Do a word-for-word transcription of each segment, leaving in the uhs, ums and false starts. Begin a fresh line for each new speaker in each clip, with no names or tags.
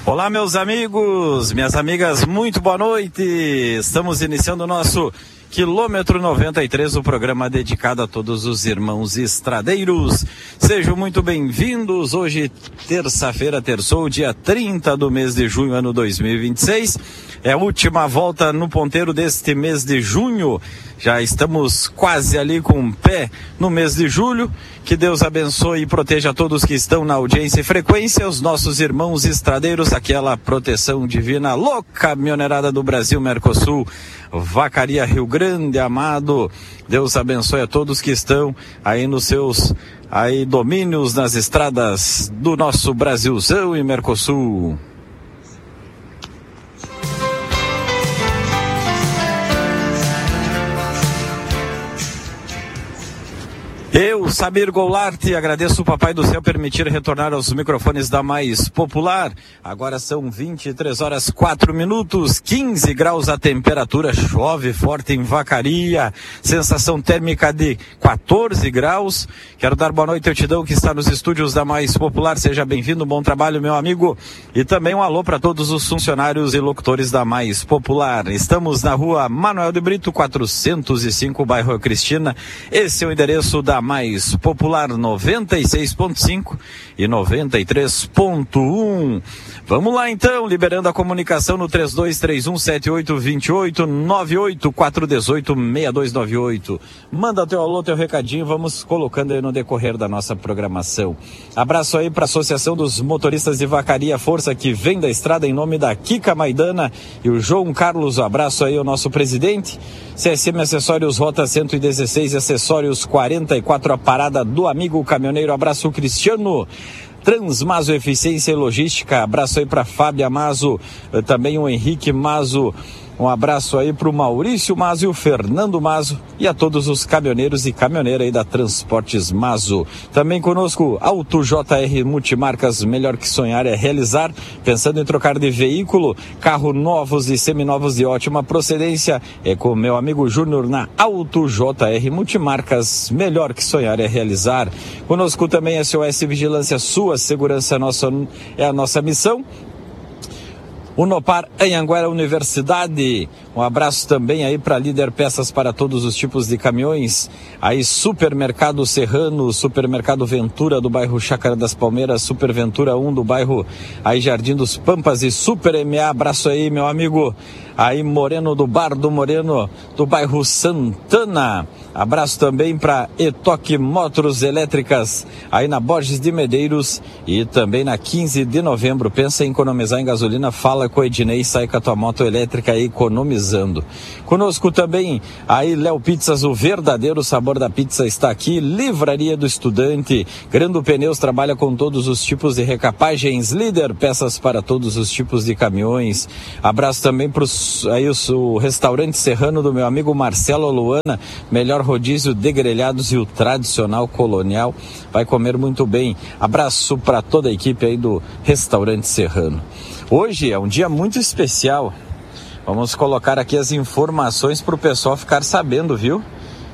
Olá, meus amigos, minhas amigas, muito boa noite. Estamos iniciando o nosso Quilômetro noventa e três, o programa dedicado a todos os irmãos estradeiros. Sejam muito bem-vindos. Hoje, terça-feira, terçou, dia trinta do mês de junho, ano dois mil e vinte e seis. É a última volta no ponteiro deste mês de junho. Já estamos quase ali com o pé no mês de julho. Que Deus abençoe e proteja todos que estão na audiência e frequência, os nossos irmãos estradeiros, aquela proteção divina. Alô, caminhoneirada do Brasil, Mercosul, Vacaria, Rio Grande, amado. Deus abençoe a todos que estão aí nos seus aí domínios, nas estradas do nosso Brasilzão e Mercosul. Eu, Samir Goulart, agradeço o Papai do Céu permitir retornar aos microfones da Mais Popular. Agora são vinte e três horas, quatro minutos, quinze graus a temperatura, chove forte em Vacaria, sensação térmica de quatorze graus. Quero dar boa noite ao Tidão que está nos estúdios da Mais Popular. Seja bem-vindo, bom trabalho, meu amigo. E também um alô para todos os funcionários e locutores da Mais Popular. Estamos na rua Manuel de Brito, quatrocentos e cinco, bairro Cristina. Esse é o endereço da Mais Popular, noventa e seis ponto cinco e noventa e três ponto um. Vamos lá então, liberando a comunicação no três dois três um sete oito dois oito nove oito quatro um oito seis dois nove oito. Manda teu alô, teu recadinho, vamos colocando aí no decorrer da nossa programação. Abraço aí para a Associação dos Motoristas de Vacaria, força que vem da estrada, em nome da Kika Maidana e o João Carlos. Abraço aí ao nosso presidente. C S M Acessórios Rota cento e dezesseis, acessórios quarenta e quatro, a parada do amigo caminhoneiro. Abraço, Cristiano. Transmaso Eficiência e Logística, abraço aí para Fábia Mazo, também o Henrique Mazo. Um abraço aí para o Maurício Mazo e o Fernando Mazo e a todos os caminhoneiros e caminhoneiras aí da Transportes Mazo. Também conosco Auto J R Multimarcas, melhor que sonhar é realizar. Pensando em trocar de veículo, carro novos e seminovos de ótima procedência, é com meu amigo Júnior na Auto J R Multimarcas, melhor que sonhar é realizar. Conosco também S O S Vigilância, sua segurança nossa, é a nossa missão. Unopar Anhanguera Universidade, um abraço também aí para Líder Peças para todos os tipos de caminhões, aí Supermercado Serrano, Supermercado Ventura do bairro Chácara das Palmeiras, Super Ventura um do bairro aí Jardim dos Pampas e Super M A, abraço aí meu amigo, aí Moreno do Bar do Moreno do bairro Santana. Abraço também para Etoque Motos Elétricas, aí na Borges de Medeiros e também na quinze de novembro. Pensa em economizar em gasolina? Fala com o Ednei e sai com a tua moto elétrica aí economizando. Conosco também aí Léo Pizzas, o verdadeiro sabor da pizza está aqui. Livraria do Estudante, Grando Pneus trabalha com todos os tipos de recapagens. Líder Peças para todos os tipos de caminhões. Abraço também para aí o, o restaurante Serrano do meu amigo Marcelo Luana, melhor rodízio de grelhados e o tradicional colonial. Vai comer muito bem. Abraço para toda a equipe aí do restaurante Serrano. Hoje é um dia muito especial. Vamos colocar aqui as informações para o pessoal ficar sabendo, viu?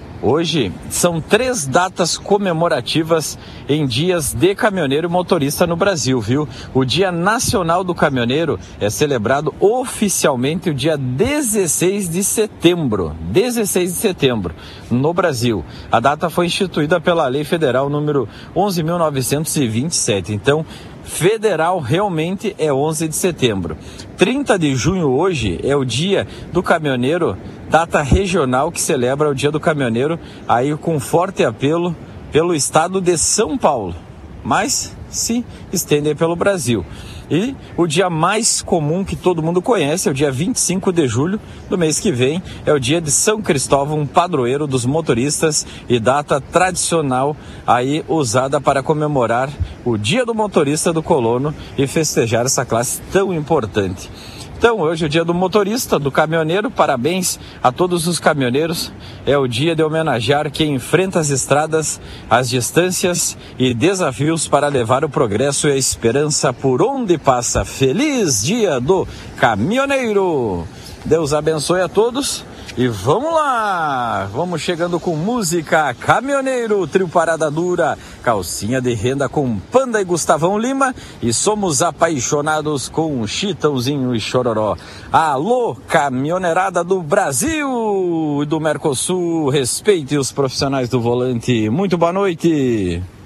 Hoje são três datas comemorativas em dias de caminhoneiro e motorista no Brasil, viu? O Dia Nacional do Caminhoneiro é celebrado oficialmente o dia dezesseis de setembro, dezesseis de setembro, no Brasil. A data foi instituída pela Lei Federal número onze mil novecentos e vinte e sete, então federal realmente é onze de setembro. trinta de junho hoje é o dia do caminhoneiro, data regional que celebra o dia do caminhoneiro, aí com forte apelo pelo estado de São Paulo, mas se estende pelo Brasil. E o dia mais comum que todo mundo conhece é o dia vinte e cinco de julho do mês que vem, é o dia de São Cristóvão, padroeiro dos motoristas, e data tradicional aí usada para comemorar o dia do motorista do colono e festejar essa classe tão importante. Então, hoje é o dia do motorista, do caminhoneiro. Parabéns a todos os caminhoneiros. É o dia de homenagear quem enfrenta as estradas, as distâncias e desafios para levar o progresso e a esperança por onde passa. Feliz dia do caminhoneiro! Deus abençoe a todos E vamos lá, vamos chegando com música, Caminhoneiro, Trio Parada Dura, Calcinha de Renda com Panda e Gustavão Lima, e Somos Apaixonados com Chitãozinho e Chororó. Alô, caminhoneirada do Brasil e do Mercosul, respeite os profissionais do volante. Muito boa noite.